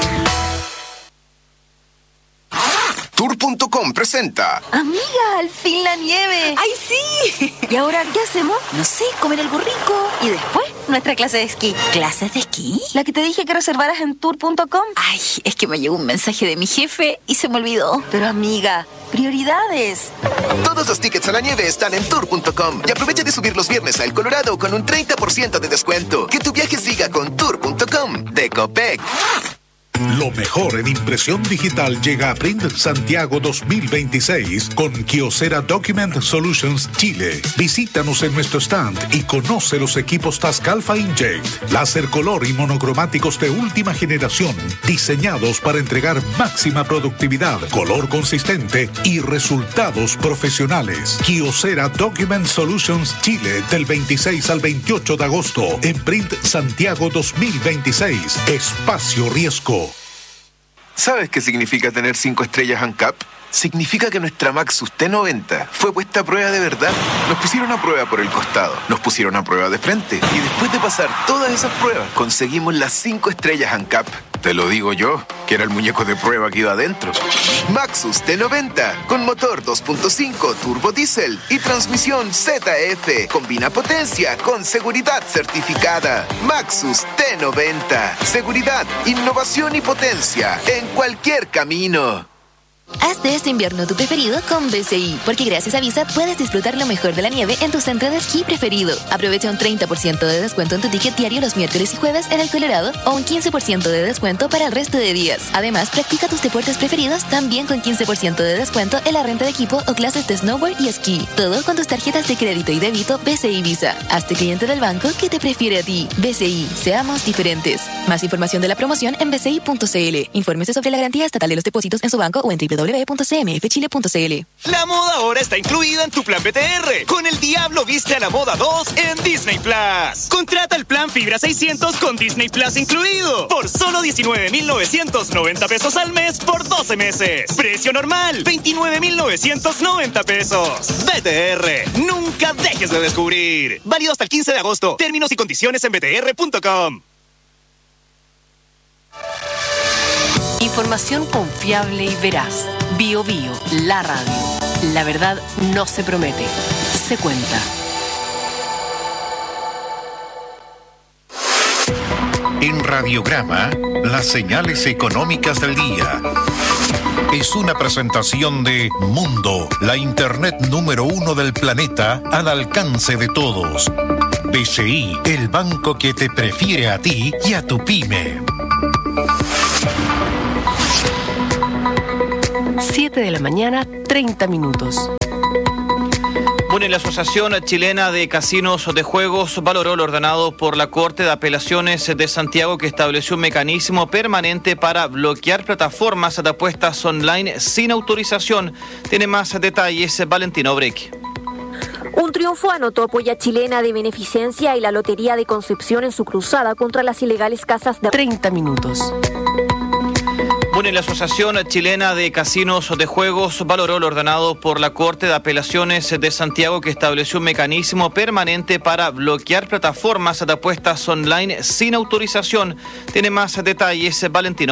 S10: Tour punto com presenta.
S13: Amiga, al fin la nieve.
S1: ¡Ay, sí!
S13: ¿Y ahora qué hacemos?
S1: No sé, comer algo rico.
S13: Y después,
S1: nuestra clase de esquí.
S13: ¿Clases de esquí?
S1: La que te dije que reservaras en tour punto com.
S13: Ay, es que me llegó un mensaje de mi jefe y se me olvidó.
S1: Pero amiga, prioridades.
S10: Todos los tickets a la nieve están en tour punto com y aprovecha de subir los viernes a El Colorado con un treinta por ciento de descuento. Que tu viaje siga con tour punto com de Copec.
S3: Lo mejor en impresión digital llega a Print Santiago dos mil veintiséis con Kyocera Document Solutions Chile. Visítanos en nuestro stand y conoce los equipos Task Alpha Inject, láser color y monocromáticos de última generación, diseñados para entregar máxima productividad, color consistente y resultados profesionales. Kyocera Document Solutions Chile del veintiséis al veintiocho de agosto en Print Santiago dos mil veintiséis. Espacio Riesgo.
S10: ¿Sabes qué significa tener cinco estrellas ANCAP? Significa que nuestra Maxus T noventa fue puesta a prueba de verdad. Nos pusieron a prueba por el costado, nos pusieron a prueba de frente y después de pasar todas esas pruebas conseguimos las cinco estrellas ANCAP. Te lo digo yo, que era el muñeco de prueba que iba adentro. Maxus T noventa, con motor dos punto cinco turbo diésel y transmisión Z F. Combina potencia con seguridad certificada. Maxus T noventa. Seguridad, innovación y potencia en cualquier camino.
S23: Haz de este invierno tu preferido con B C I, porque gracias a Visa puedes disfrutar lo mejor de la nieve en tu centro de esquí preferido. Aprovecha un treinta por ciento de descuento en tu ticket diario los miércoles y jueves en El Colorado o un quince por ciento de descuento para el resto de días. Además, practica tus deportes preferidos también con quince por ciento de descuento en la renta de equipo o clases de snowboard y esquí. Todo con tus tarjetas de crédito y débito B C I Visa. Hazte cliente del banco que te prefiere a ti. B C I, seamos diferentes. Más información de la promoción en b c i punto c l. Infórmese sobre la garantía estatal de los depósitos en su banco o en w w w punto c m f chile punto c l.
S24: La moda ahora está incluida en tu plan B T R. Con El Diablo viste a la moda dos en Disney Plus. Contrata el plan Fibra seiscientos con Disney Plus incluido por solo diecinueve mil novecientos noventa pesos al mes por doce meses. Precio normal, veintinueve mil novecientos noventa pesos. B T R, nunca dejes de descubrir. Válido hasta el quince de agosto. Términos y condiciones en b t r punto com.
S4: Información confiable y veraz. Bio Bio, la radio. La verdad no se promete, se cuenta.
S3: En Radiograma, las señales económicas del día. Es una presentación de Mundo, la internet número uno del planeta al alcance de todos. B C I, el banco que te prefiere a ti y a tu pyme.
S4: siete de la mañana, treinta minutos.
S6: Bueno, la Asociación Chilena de Casinos de Juegos valoró lo ordenado por la Corte de Apelaciones de Santiago, que estableció un mecanismo permanente para bloquear plataformas de apuestas online sin autorización. Tiene más detalles Valentina Obrequi.
S2: Un triunfo anotó Polla Chilena de Beneficencia y la Lotería de Concepción en su cruzada contra las ilegales casas de...
S4: treinta minutos.
S6: Bueno, la Asociación Chilena de Casinos de Juegos valoró lo ordenado por la Corte de Apelaciones de Santiago, que estableció un mecanismo permanente para bloquear plataformas de apuestas online sin autorización. Tiene más detalles Valentina